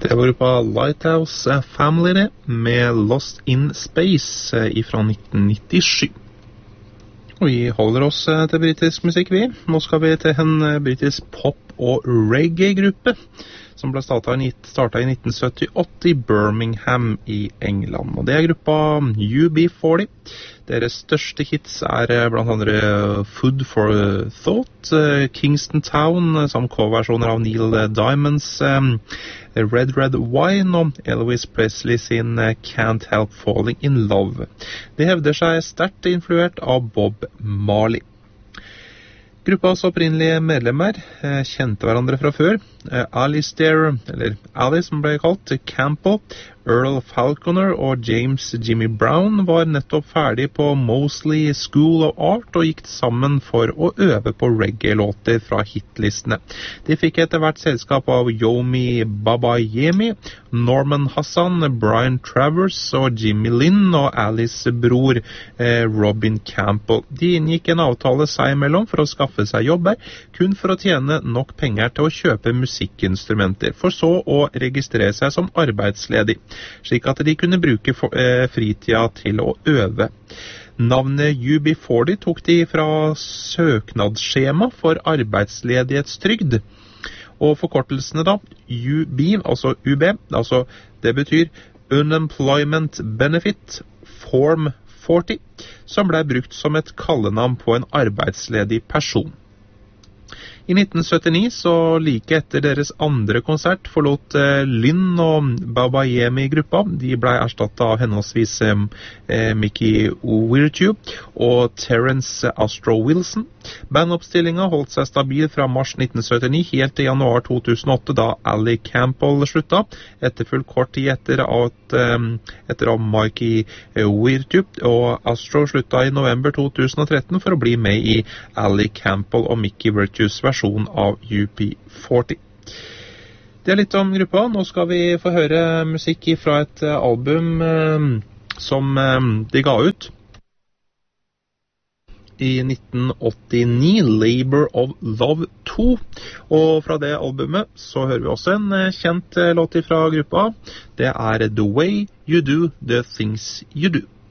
Det var gruppa Lighthouse Family det, med Lost in Space fra 1997. Og vi holder oss til britisk musikk, vi. Nå skal vi til en britisk pop- og reggae-gruppe som ble startet i 1978 i Birmingham i England. Og det er gruppa UB40. Deres største hits er blant andre Food for Thought, Kingston Town, som coverversjoner av Neil Diamonds Red Red Wine og Elvis Presley sin Can't Help Falling in Love. De hevder seg sterkt influert av Bob Marley. Gruppas opprinnelige medlemmer kjente hverandre fra før. Alistair, eller Alice som ble kalt, Campbell, Earl Falconer og James Jimmy Brown var nettopp ferdig på Moseley School of Art og gikk sammen for å øve på reggae-låter fra hitlistene. De fikk etter hvert selskap av Yomi Babayemi, Norman Hassan, Brian Travers og Jimmy Lynn og Alice bror Robin Campbell. De inngikk en avtale seg imellom for å skaffe seg jobber, kun for å tjene nok penger til å kjøpe musikkinstrumenter, for så å registrere seg som arbeidsledig, slik at de kunne bruke fritida til å øve. Navnet UB40 tok de fra søknadsskjema for arbeidsledighetstrygd, og forkortelsene da, UB, altså UB, altså det betyr Unemployment Benefit Form 40, som ble brukt som et kallenavn på en arbeidsledig person. I 1979, så like etter deres andre konsert, forlot Lynn og Babayemi-gruppa. De ble erstattet av henholdsvis Mickey Virtue og Terence Astro Wilson. Bandoppstillingen holdt seg stabil fra mars 1979 helt til januar 2008, da Ali Campbell slutta, etterfulgt kort tid etter at Mickey Virtue og Astro slutta i november 2013 for å bli med i Ali Campbell og Mickey Virtues versjon av UB40. Det er litt om gruppa. Nå skal vi få høre musikk fra et album som de ga ut i 1989, Labor of Love 2. Og fra det albumet så hører vi også en kjent låt fra gruppa. Det er The Way You Do The Things You Do.